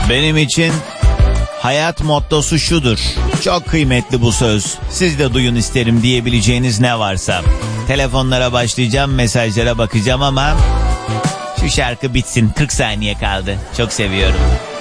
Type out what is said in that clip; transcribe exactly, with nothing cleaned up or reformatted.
Benim için hayat mottosu şudur. Çok kıymetli bu söz. Siz de duyun isterim diyebileceğiniz ne varsa. Telefonlara başlayacağım, mesajlara bakacağım ama şu şarkı bitsin. kırk saniye kaldı. Çok seviyorum.